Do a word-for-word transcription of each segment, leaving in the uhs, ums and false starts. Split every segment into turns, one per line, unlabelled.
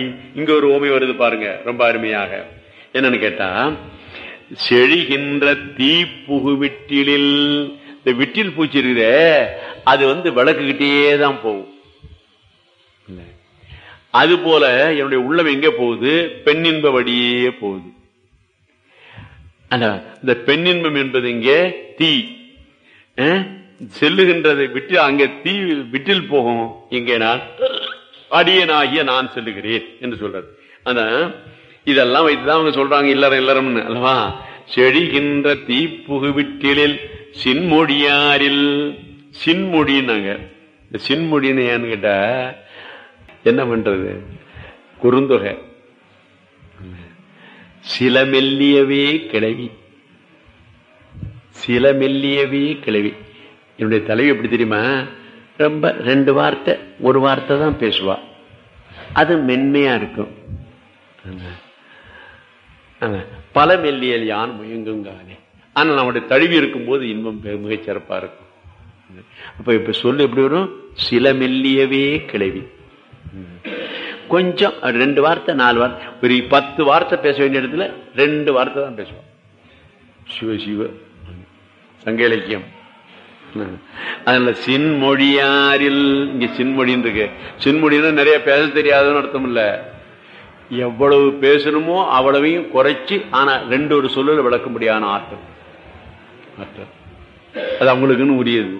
இங்க ஒரு ஓமை வருது பாருங்க, ரொம்ப அருமையாக. என்னன்னு கேட்டா, செழிகின்ற தீப்புகு விட்டிலில், இந்த விட்டில் பூச்சி இருக்குதே அது வந்து விளக்குக்கிட்டே தான் போகும். அது போல என்னுடைய உள்ளம் எங்க போகுது? பெண்ணின்ப வழியே போகுது. இந்த பெண்ணின்பம் என்பது இங்கே தீ செல்லுகின்றது விட்டில், அங்கே தீ விட்டில் போகும். இங்கே நான் அடியனாகிய நான் செல்லுகிறேன் என்று சொல்றது. அந்த இதெல்லாம் வைத்துதான் அவங்க சொல்றாங்க இல்லறம் இல்லறம்னு அல்லவா. செழிகின்ற தீப்புகு விட்டிலில் சின்மொழியாரில், சின்மொழின்னாங்க. இந்த சின்மொழின்னு ஏன்னு கேட்டா என்ன பண்றது? குறுந்தொகை. சில மெல்லியவே கிளவி, சில மெல்லியவே கிளவி. என்னுடைய தலைவி எப்படி தெரியுமா? ரொம்ப ரெண்டு வார்த்தை ஒரு வார்த்தை தான் பேசுவா, அது மென்மையா இருக்கும். பல மெல்லியல் யான் முயங்குங்கானே. ஆனா நம்முடைய தழுவி இருக்கும் போது இன்பம் மிகச் சிறப்பா இருக்கும். அப்ப இப்ப சொல்லு எப்படி வரும்? சில மெல்லியவே கிளவி. கொஞ்சம் ரெண்டு வார்த்தை நாலு வார்த்தை, ஒரு பத்து வார்த்தை பேச வேண்டிய இடத்துல ரெண்டு வார்த்தை தான் பேசுவான். சிவ சிவ சங்க இலக்கியம். அதனால சின்மொழியாரில், இங்க சின்மொழின்னு இருக்கு. சின்மொழின்னா நிறைய பேச தெரியாதுன்னு அர்த்தம் இல்ல, எவ்வளவு பேசணுமோ அவ்வளவையும் குறைச்சு, ஆனா ரெண்டு ஒரு சொல்லுல விளக்க முடியாத ஆற்றல் ஆற்றல் அது அவங்களுக்குன்னு உரியது.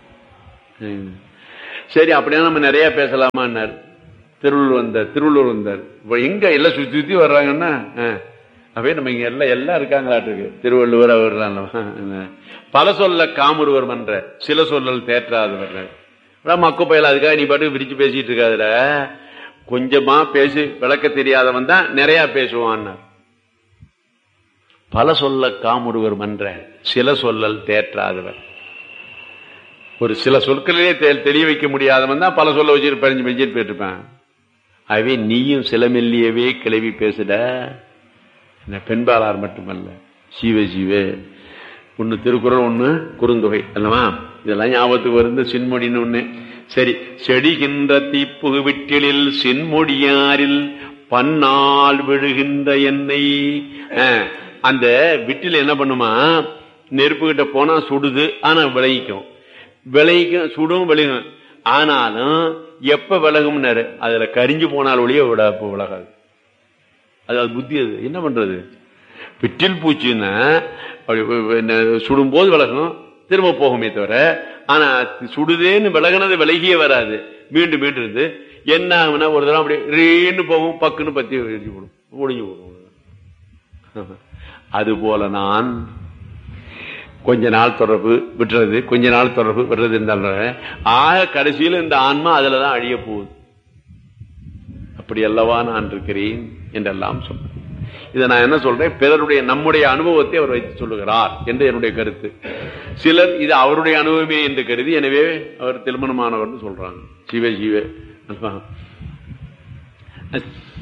சரி, அப்படின்னா நம்ம நிறைய பேசலாமான்னார். திருவள்ளூர் வந்தார் திருவள்ளூர் வந்தார் எங்க எல்லாம் சுத்தி சுத்தி வர்றாங்கன்னா, அவே நம்ம இங்க எல்லாம் எல்லாம் இருக்காங்களாட்டு. திருவள்ளுவர் அவர் பல சொல்ல காமுருவர் மன்ற சில சொல்லல் தேற்றாதவர் மக்கு பயில. அதுக்காக நீ பாட்டு விரிச்சு பேசிட்டு இருக்காதுல, கொஞ்சமா பேசி விளக்க தெரியாதவன் தான் நிறைய பேசுவான். பல சொல்ல காமுருவர் மன்ற சில சொல்லல் தேற்றாதவர். ஒரு சில சொற்களிலே தெரிய வைக்க முடியாதவன் தான் பல சொல்ல வச்சுட்டு பறிஞ்சு பெஞ்சிட்டு போயிட்டுருப்பேன். அவே நீயும் சில மெல்லியவே கிளவி பேசுட. பெண்பாளார் மட்டுமல்ல, சீவ சீவே. ஒன்னு திருக்குறள், ஒன்னு குறுந்தொகை அல்லவா. இதெல்லாம் ஞாபகத்துக்கு வருது. சின்மொழின்னு ஒண்ணு. சரி, செடிகின்ற தீப்புகு விட்டிலில் சின்மொழியாரில் பன்னால் விழுகின்ற எண்ணெய். அந்த விட்டில் என்ன பண்ணுமா? நெருப்பு கிட்ட போனா சுடுது, ஆனா விளைவிக்கும். விளைவிக்கும், சுடும், விளையும். ஆனாலும் எப்ப விலகும்னாரு, அதுல கரிஞ்சு போனால் ஒளிய விட விலகாது. அது அது புத்தி. அது என்ன பண்றது? விட்டில் பூச்சின்னா சுடும் போது விலகும், திரும்ப போகுமே தவிர, ஆனா சுடுதேன்னு விலகினது விலகியே வராது. மீண்டும் மீண்டும் இருந்து என்ன ஆகும்னா, ஒரு தடவை அப்படி ரீன்னு போகும், பக்குன்னு பத்தி எரிஞ்சு போடும், ஒளிஞ்சு போடும். அது போல நான் கொஞ்ச நாள் தொடர்பு விட்டுறது, கொஞ்ச நாள் தொடர்பு விடுறது இருந்தாலும் ஆக கடைசியில் இந்த ஆன்மா அதுலதான் அழிய போகுது. அப்படி அல்லவா நான் இருக்கிறேன் என்றெல்லாம் சொல்றேன். இதை நான் என்ன சொல்றேன்? பிறருடைய நம்முடைய அனுபவத்தை அவர் வைத்து சொல்லுகிறார் என்று என்னுடைய கருத்து. சிலர் இது அவருடைய அனுபவமே என்று கருதி, எனவே அவர் திருமணமானவர் சொல்றாங்க. சிவ சிவ